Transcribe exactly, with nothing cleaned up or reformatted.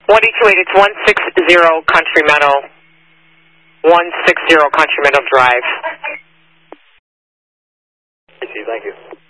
one eight two eight, it's one sixty Country Meadow. one sixty Country Meadow Drive. Thank you.